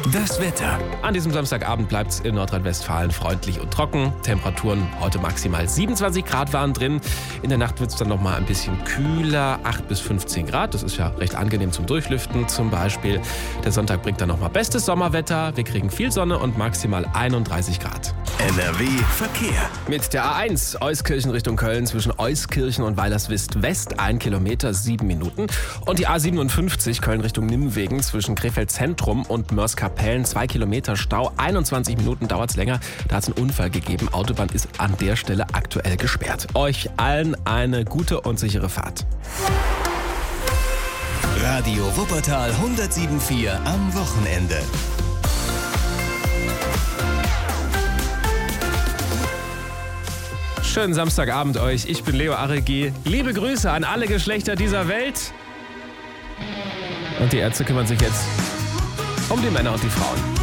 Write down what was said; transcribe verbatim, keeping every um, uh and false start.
Das Wetter. An diesem Samstagabend bleibt es in Nordrhein-Westfalen freundlich und trocken. Temperaturen heute maximal siebenundzwanzig Grad waren drin. In der Nacht wird es dann noch mal ein bisschen kühler, acht bis fünfzehn Grad. Das ist ja recht angenehm zum Durchlüften zum Beispiel. Der Sonntag bringt dann noch mal bestes Sommerwetter. Wir kriegen viel Sonne und maximal einunddreißig Grad. N R W Verkehr. Mit der A eins Euskirchen Richtung Köln zwischen Euskirchen und Weilerswist West ein Kilometer, sieben Minuten. Und die A siebenundfünfzig Köln Richtung Nimwegen zwischen Krefeld Zentrum und Mörs-Kapellen zwei Kilometer Stau. einundzwanzig Minuten dauert es länger. Da hat es einen Unfall gegeben. Autobahn ist an der Stelle aktuell gesperrt. Euch allen eine gute und sichere Fahrt. Radio Wuppertal hundertsieben Komma vier am Wochenende. Schönen Samstagabend euch. Ich bin Leo Arregi. Liebe Grüße an alle Geschlechter dieser Welt. Und die Ärzte kümmern sich jetzt um die Männer und die Frauen.